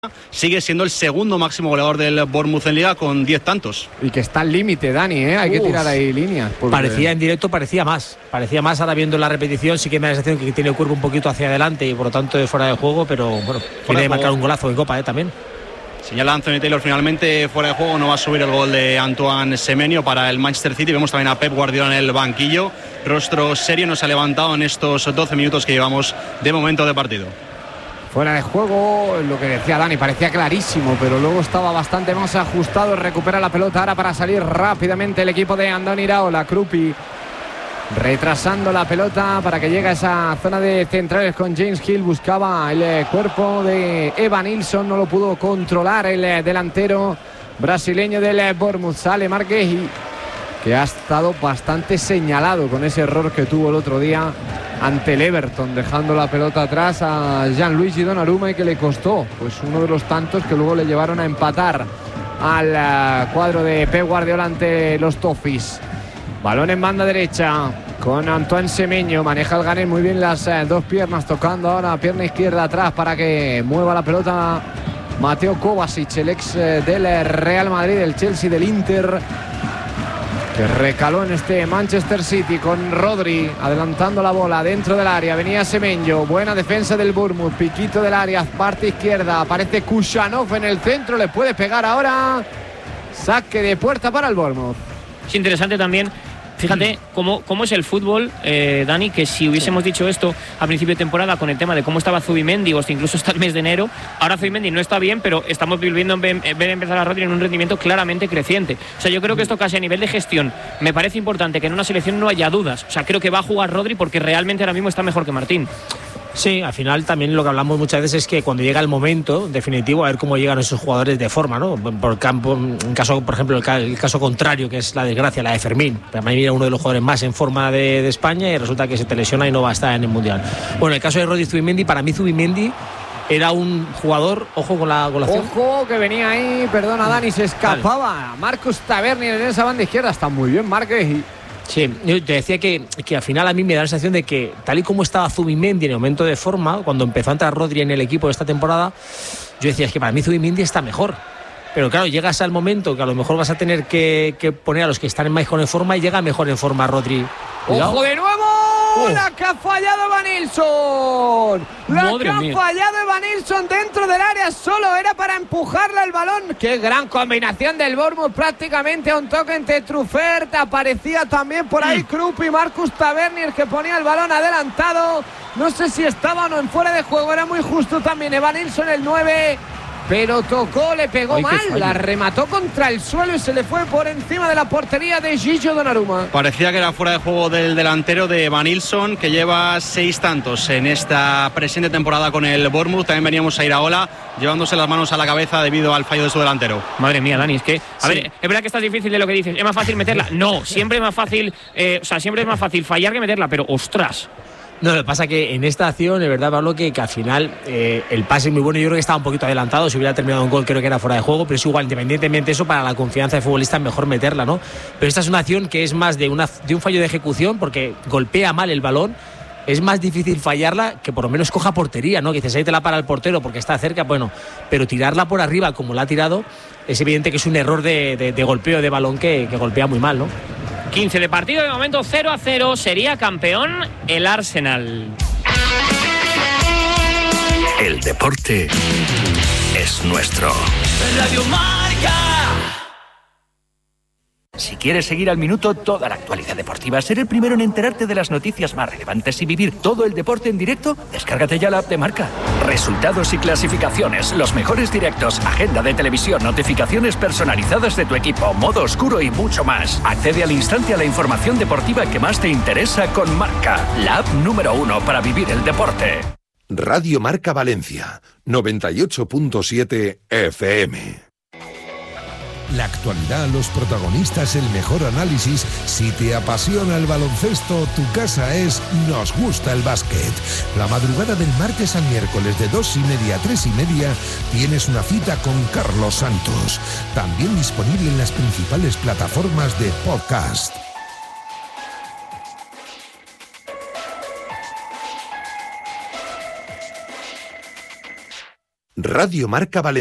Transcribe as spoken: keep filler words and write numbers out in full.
sigue siendo el segundo máximo goleador del Bournemouth en Liga con diez tantos. Y que está al límite, Dani, ¿eh? Hay Uf, que tirar ahí líneas. Porque... Parecía en directo, parecía más. Parecía más, ahora viendo la repetición sí que me da la sensación que tiene el cuerpo un poquito hacia adelante y por lo tanto de fuera de juego, pero bueno, tiene de marcar un golazo en Copa, ¿eh? También. Señala Anthony Taylor finalmente fuera de juego, no va a subir el gol de Antoine Semenyo para el Manchester City. Vemos también a Pep Guardiola en el banquillo. Rostro serio, no se ha levantado en estos doce minutos que llevamos de momento de partido. Fuera de juego, lo que decía Dani, parecía clarísimo, pero luego estaba bastante más ajustado. Recupera la pelota ahora para salir rápidamente el equipo de Andoni Iraola. Krupi retrasando la pelota para que llegue a esa zona de centrales con James Hill. Buscaba el cuerpo de Evan Nilsson, no lo pudo controlar el delantero brasileño del Bournemouth. Sale Marqueji, que ha estado bastante señalado con ese error que tuvo el otro día ante el Everton, dejando la pelota atrás a Gianluigi Donnarumma y que le costó pues uno de los tantos que luego le llevaron a empatar al cuadro de Pep Guardiola ante los Toffees. Balón en banda derecha con Antoine Semenyo, maneja el Gane muy bien las eh, dos piernas, tocando ahora pierna izquierda atrás para que mueva la pelota Mateo Kovacic, el ex eh, del Real Madrid, del Chelsea, del Inter, que recaló en este Manchester City con Rodri adelantando la bola dentro del área. Venía Semenyo, buena defensa del Bournemouth, piquito del área, parte izquierda, aparece Kushanov en el centro, le puede pegar ahora, saque de puerta para el Bournemouth. Es interesante también, fíjate cómo, cómo es el fútbol, eh, Dani, que si hubiésemos dicho esto a principio de temporada con el tema de cómo estaba Zubimendi o hasta incluso hasta el mes de enero, ahora Zubimendi no está bien, pero estamos viviendo en ver empezar a Rodri en un rendimiento claramente creciente. O sea, yo creo que esto casi a nivel de gestión me parece importante que en una selección no haya dudas. O sea, creo que va a jugar Rodri porque realmente ahora mismo está mejor que Martín. Sí, al final también lo que hablamos muchas veces es que cuando llega el momento definitivo, a ver cómo llegan esos jugadores de forma, ¿no? Por campo, en caso, por ejemplo, el, el caso contrario, que es la desgracia, la de Fermín. Para mí era uno de los jugadores más en forma de, de España y resulta que se te lesiona y no va a estar en el Mundial. Bueno, el caso de Rodri Zubimendi, para mí Zubimendi era un jugador, ojo con la golación. Ojo que venía ahí, perdona Dani, se escapaba. Marcus Tavernier en esa banda izquierda, está muy bien Márquez y... Sí, yo te decía que, que al final a mí me da la sensación de que tal y como estaba Zubimendi en el momento de forma, cuando empezó a entrar Rodri en el equipo de esta temporada, yo decía, es que para mí Zubimendi está mejor. Pero claro, llegas al momento que a lo mejor vas a tener que, que poner a los que están mejor en forma y llega mejor en forma Rodri. Cuidado. ¡Ojo de nuevo! Oh. La que ha fallado Evan Nilsson. La Madre que ha mía. fallado Evan Nilsson dentro del área. Solo era para empujarle el balón. Qué gran combinación del Bournemouth. Prácticamente a un toque entre Truffert. Aparecía también por ahí mm. Krupp y Marcus Tavernier, que ponía el balón adelantado. No sé si estaba o no en fuera de juego. Era muy justo también Evan Nilsson, el nueve. Pero tocó, le pegó Ay, mal, la remató contra el suelo y se le fue por encima de la portería de Gigio Donnarumma. Parecía que era fuera de juego del delantero de Evan Nilsson, que lleva seis tantos en esta presente temporada con el Bournemouth. También veníamos a Iraola llevándose las manos a la cabeza debido al fallo de su delantero. Madre mía, Dani, es que, a sí. ver, es verdad que está difícil de lo que dices, es más fácil meterla. No, siempre es más fácil, eh, o sea, siempre es más fácil fallar que meterla, pero ostras. No, lo que pasa es que en esta acción, es verdad, Pablo, que, que al final eh, el pase es muy bueno. Yo creo que estaba un poquito adelantado. Si hubiera terminado un gol, creo que era fuera de juego. Pero es igual, independientemente de eso, para la confianza de futbolista es mejor meterla, ¿no? Pero esta es una acción que es más de, una, de un fallo de ejecución, porque golpea mal el balón. Es más difícil fallarla que por lo menos coja portería, ¿no? Que dices, ahí te la para el portero porque está cerca, bueno. Pero tirarla por arriba como la ha tirado, es evidente que es un error de, de, de golpeo de balón que, que golpea muy mal, ¿no? quince de partido, de momento cero a cero. Sería campeón el Arsenal. El deporte es nuestro. Radio Marca. Si quieres seguir al minuto toda la actualidad deportiva, ser el primero en enterarte de las noticias más relevantes y vivir todo el deporte en directo, descárgate ya la app de Marca. Resultados y clasificaciones, los mejores directos, agenda de televisión, notificaciones personalizadas de tu equipo, modo oscuro y mucho más. Accede al instante a la información deportiva que más te interesa con Marca, la app número uno para vivir el deporte. Radio Marca Valencia, noventa y ocho punto siete F M. La actualidad, los protagonistas, el mejor análisis. Si te apasiona el baloncesto, tu casa es Nos Gusta el Básquet. La madrugada del martes al miércoles de dos y media a tres y media tienes una cita con Carlos Santos. También disponible en las principales plataformas de podcast. Radio Marca Valencia.